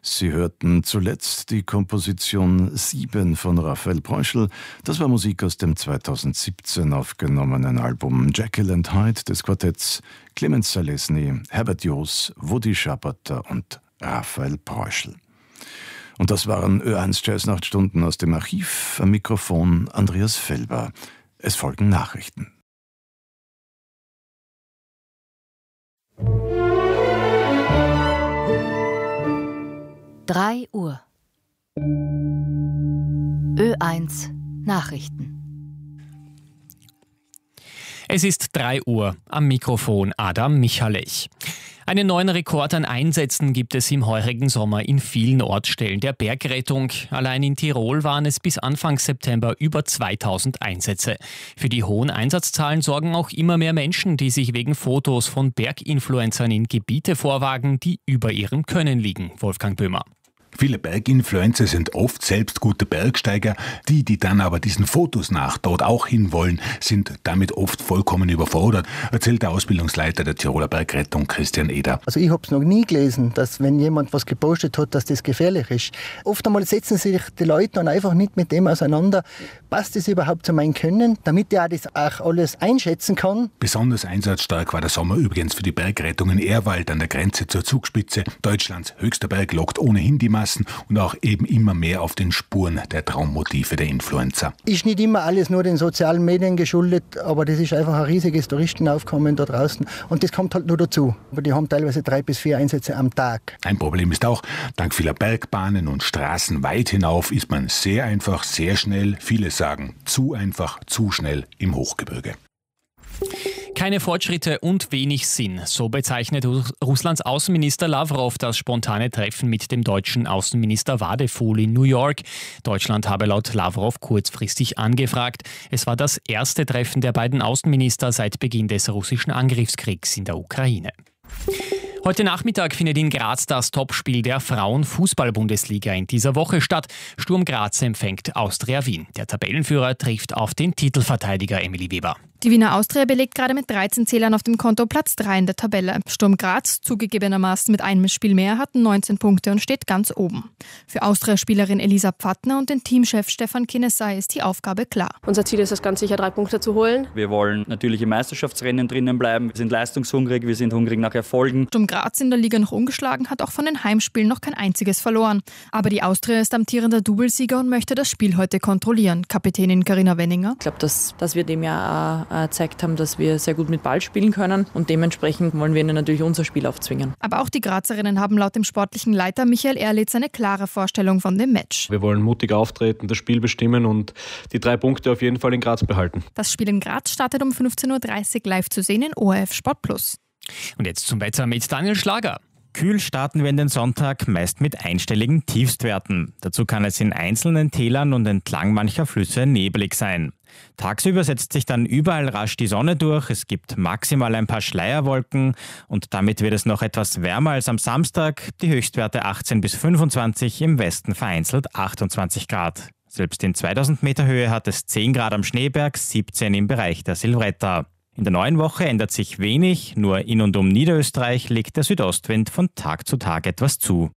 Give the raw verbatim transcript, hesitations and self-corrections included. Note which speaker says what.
Speaker 1: Sie hörten zuletzt die Komposition sieben von Raphael Preußl. Das war Musik aus dem zweitausendsiebzehn aufgenommenen Album Jekyll and Hyde des Quartetts Clemens Salesny, Herbert Joos, Woody Schabatter und Raphael Preußl. Und das waren Ö eins Jazz-Nachtstunden aus dem Archiv. Am Mikrofon Andreas Felber. Es folgen Nachrichten.
Speaker 2: drei Uhr. Ö eins Nachrichten.
Speaker 3: Es ist drei Uhr. Am Mikrofon Adam Michalech. Einen neuen Rekord an Einsätzen gibt es im heurigen Sommer in vielen Ortsstellen der Bergrettung. Allein in Tirol waren es bis Anfang September über zweitausend Einsätze. Für die hohen Einsatzzahlen sorgen auch immer mehr Menschen, die sich wegen Fotos von Berginfluencern in Gebiete vorwagen, die über ihrem Können liegen. Wolfgang Böhmer.
Speaker 4: Viele Berginfluencer sind oft selbst gute Bergsteiger. Die, die dann aber diesen Fotos nach dort auch hinwollen, sind damit oft vollkommen überfordert, erzählt der Ausbildungsleiter der Tiroler Bergrettung, Christian Eder.
Speaker 5: Also ich habe es noch nie gelesen, dass wenn jemand was gepostet hat, dass das gefährlich ist. Oft einmal setzen sich die Leute dann einfach nicht mit dem auseinander. Passt das überhaupt zu meinem Können, damit ich auch das auch alles einschätzen kann?
Speaker 4: Besonders einsatzstark war der Sommer übrigens für die Bergrettung in Ehrwald an der Grenze zur Zugspitze. Deutschlands höchster Berg lockt ohnehin die Massen und auch eben immer mehr auf den Spuren der Traummotive der Influencer.
Speaker 5: Ist nicht immer alles nur den sozialen Medien geschuldet, aber das ist einfach ein riesiges Touristenaufkommen da draußen und das kommt halt nur dazu. Aber die haben teilweise drei bis vier Einsätze am Tag.
Speaker 4: Ein Problem ist auch, dank vieler Bergbahnen und Straßen weit hinauf ist man sehr einfach, sehr schnell, viele sagen zu einfach, zu schnell im Hochgebirge.
Speaker 3: Keine Fortschritte und wenig Sinn. So bezeichnet Russlands Außenminister Lavrov das spontane Treffen mit dem deutschen Außenminister Wadefuhl in New York. Deutschland habe laut Lavrov kurzfristig angefragt. Es war das erste Treffen der beiden Außenminister seit Beginn des russischen Angriffskriegs in der Ukraine. Heute Nachmittag findet in Graz das Topspiel der Frauen-Fußball-Bundesliga in dieser Woche statt. Sturm Graz empfängt Austria Wien. Der Tabellenführer trifft auf den Titelverteidiger Emily Weber.
Speaker 6: Die Wiener Austria belegt gerade mit dreizehn Zählern auf dem Konto Platz drei in der Tabelle. Sturm Graz, zugegebenermaßen mit einem Spiel mehr, hat neunzehn Punkte und steht ganz oben. Für Austria-Spielerin Elisa Pfattner und den Teamchef Stefan Kinesay ist die Aufgabe klar.
Speaker 7: Unser Ziel ist es ganz sicher, drei Punkte zu holen.
Speaker 8: Wir wollen natürlich im Meisterschaftsrennen drinnen bleiben. Wir sind leistungshungrig, wir sind hungrig nach Erfolgen.
Speaker 6: Sturm Graz, in der Liga noch ungeschlagen, hat auch von den Heimspielen noch kein einziges verloren. Aber die Austria ist amtierender Doublesieger und möchte das Spiel heute kontrollieren. Kapitänin Carina Wenninger.
Speaker 7: Ich glaube, dass, dass wir dem ja auch gezeigt haben, dass wir sehr gut mit Ball spielen können und dementsprechend wollen wir ihnen natürlich unser Spiel aufzwingen.
Speaker 6: Aber auch die Grazerinnen haben laut dem sportlichen Leiter Michael Erlitz eine klare Vorstellung von dem Match.
Speaker 9: Wir wollen mutig auftreten, das Spiel bestimmen und die drei Punkte auf jeden Fall in Graz behalten.
Speaker 6: Das Spiel in Graz startet um fünfzehn Uhr dreißig live zu sehen in O R F Sport Plus.
Speaker 3: Und jetzt zum Wetter mit Daniel Schlager.
Speaker 10: Kühl starten wir in den Sonntag, meist mit einstelligen Tiefstwerten. Dazu kann es in einzelnen Tälern und entlang mancher Flüsse nebelig sein. Tagsüber setzt sich dann überall rasch die Sonne durch, es gibt maximal ein paar Schleierwolken und damit wird es noch etwas wärmer als am Samstag. Die Höchstwerte achtzehn bis fünfundzwanzig, im Westen vereinzelt achtundzwanzig Grad. Selbst in zweitausend Meter Höhe hat es zehn Grad am Schneeberg, siebzehn im Bereich der Silvretta. In der neuen Woche ändert sich wenig, nur in und um Niederösterreich legt der Südostwind von Tag zu Tag etwas zu.